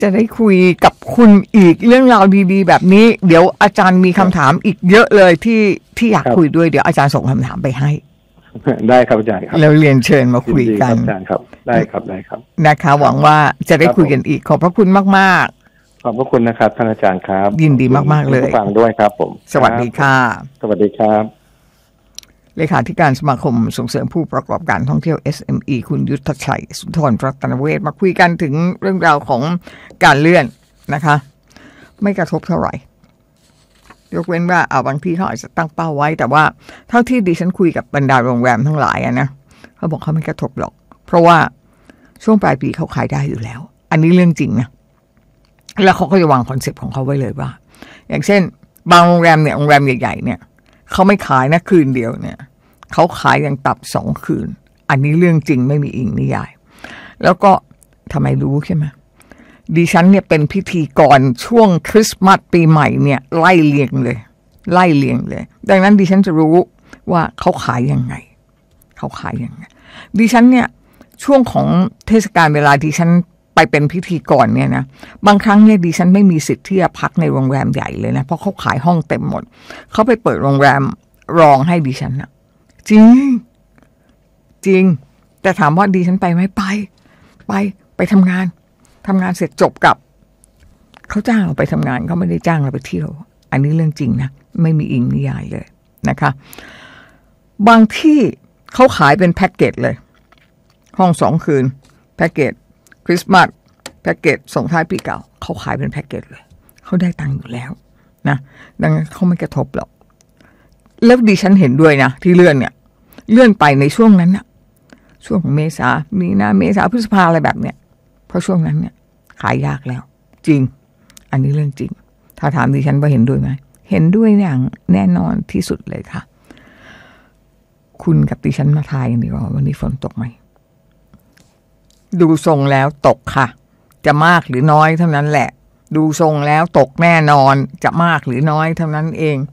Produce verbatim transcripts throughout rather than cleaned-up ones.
จะได้คุยกับคุณอีกเรื่องราวดีๆแบบนี้เดี๋ยวอาจารย์มีคำถามอีกเยอะเลยที่ที่อยากคุยด้วยเดี๋ยวอาจารย์ส่งคำถามไปให้ได้ครับอาจารย์ครับแล้วเรียนเชิญมาคุยกันอาจารย์ครับได้ครับได้ครับนะคะหวังว่าจะได้คุยกันอีกขอบพระคุณมากๆขอบพระคุณนะครับท่านอาจารย์ครับยินดีมากๆเลยฟังด้วยครับผมสวัสดีค่ะสวัสดีครับเลขาธิการสมาคมส่งเสริมผู้ประกอบการท่องเที่ยว เอส เอ็ม อี คุณยุทธชัยสุนทรรัตนเวชมาคุยกันถึงเรื่องราวของการเลื่อนนะคะไม่กระทบเท่าไหร่ยกเว้นว่าเอาบางที่เขาอาจจะตั้งเป้าไว้แต่ว่าเท่าที่ดิฉันคุยกับบรรดาโรงแรมทั้งหลายอะนะเขาบอกเขาไม่กระทบหรอกเพราะว่าช่วงปลายปีเขาขายได้อยู่แล้วอันนี้เรื่องจริงนะแล้วเขาก็จะวางคอนเซ็ปต์ของเขาไว้เลยว่าอย่างเช่นบางโรงแรมเนี่ยโรงแรมใหญ่ๆเนี่ยเขาไม่ขายนะคืนเดียวเนี่ยเขาขายอย่างต่ำสองคืนอันนี้เรื่องจริงไม่มีอิงนิยายแล้วก็ทำไมรู้ใช่ไหมดิฉันเนี่ยเป็นพิธีกรช่วงคริสต์มาสปีใหม่เนี่ยไล่เลียงเลยไล่เลียงเลยดังนั้นดิฉันจะรู้ว่าเขาขายยังไงเขาขายยังไงดิฉันเนี่ยช่วงของเทศกาลเวลาดิฉันไปเป็นพิธีกรเนี่ยนะบางครั้งเนี่ยดิฉันไม่มีสิทธิ์ที่จะพักในโรงแรมใหญ่เลยนะเพราะเขาขายห้องเต็มหมดเขาไปเปิดโรงแรมรองให้ดิฉันนะจริงจริงแต่ถามว่าดิฉันไปไหมไปไปไปทำงานทำงานเสร็จจบกับเขาจ้างเราไปทำงานเขาไม่ได้จ้างเราไปเที่ยวอันนี้เรื่องจริงนะไม่มีอิงนิยายเลยนะคะบางที่เขาขายเป็นแพ็กเกจเลยห้องสองคืนแพ็กเกจคริสต์มาสแพ็กเกจส่งท้ายปีเก่าเขาขายเป็นแพ็กเกจเลยเขาได้ตังค์อยู่แล้วนะดังนั้นเขาไม่กระทบหรอกแล้วดิฉันเห็นด้วยนะที่เลื่อนเนี่ยเลื่อนไปในช่วงนั้นนะช่วงเมษามีนาเมษาพฤษภาอะไรแบบเนี้ยเพราะช่วงนั้นเนี่ยขายยากแล้วจริงอันนี้เรื่องจริงถ้าถามดิฉันว่าเห็นด้วยไหมเห็นด้วยอย่างแน่นอนที่สุดเลยค่ะคุณกับดิฉันมาทายกันดีกว่าวันนี้ฝนตกไหมดูทรงแล้วตกค่ะจะมากหรือน้อยเท่านั้นแหละดูทรงแล้วตกแน่นอนจะมากหรือน้อยเท่านั้นเอง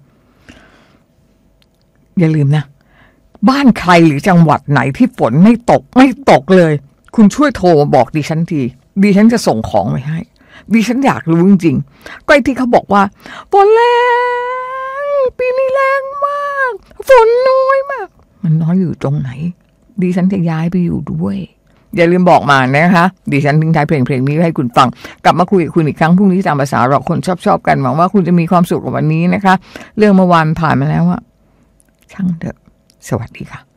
อย่าลืมนะบ้านใครหรือจังหวัดไหนที่ฝนไม่ตกไม่ตกเลยคุณช่วยโทรมาบอกดิฉันทีดิฉันจะส่งของไปให้ดิฉันอยากรู้จริงๆก็ไอ้ที่เขาบอกว่าฝนแรงปีนี้แรงมากฝนน้อยมากมันน้อยอยู่ตรงไหนดิฉันจะย้ายไปอยู่ด้วยอย่าลืมบอกมานะคะดิฉันทิ้งท้ายเพลงเพลงนี้ให้คุณฟังกลับมาคุยกับคุณอีกครั้งพรุ่งนี้ตามภาษาเราคนชอบๆกันหวังว่าคุณจะมีความสุขกับวันนี้นะคะเรื่องเมื่อวานผ่านมาแล้วอะช่างเถอะสวัสดีค่ะ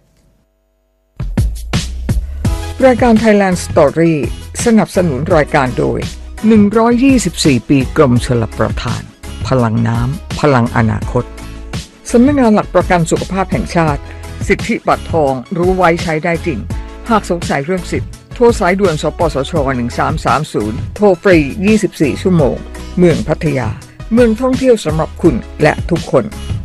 รายการ Thailand Story สนับสนุนรายการโดยหนึ่งร้อยยี่สิบสี่ปีกรมชลประทานพลังน้ำพลังอนาคตสำนักงานหลักประกันสุขภาพแห่งชาติสิทธิบัตรทองรู้ไว้ใช้ได้จริงหากสงสัยเรื่องสิทธิ์โทรสายด่วนสปสชหนึ่งสามสามศูนย์โทรฟรียี่สิบสี่ชั่วโมงเมืองพัทยาเมืองท่องเที่ยวสำหรับคุณและทุกคน